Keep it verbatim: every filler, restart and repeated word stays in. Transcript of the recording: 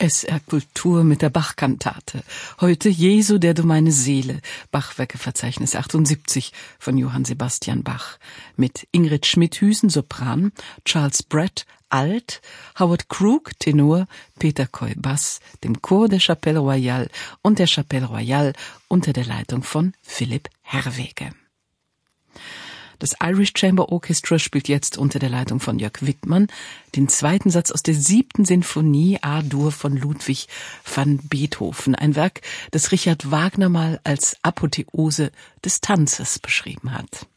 S R Kultur mit der Bach-Kantate. Heute Jesu, der du meine Seele. Bachwerkeverzeichnis achtundsiebzig von Johann Sebastian Bach. Mit Ingrid Schmidhüsen, Sopran, Charles Brett, Alt, Howard Crook, Tenor, Peter Coy, Bass, dem Chor der Chapelle Royale und der Chapelle Royale unter der Leitung von Philipp Herwege. Das Irish Chamber Orchestra spielt jetzt unter der Leitung von Jörg Wittmann den zweiten Satz aus der siebten Sinfonie A-Dur von Ludwig van Beethoven, ein Werk, das Richard Wagner mal als Apotheose des Tanzes beschrieben hat.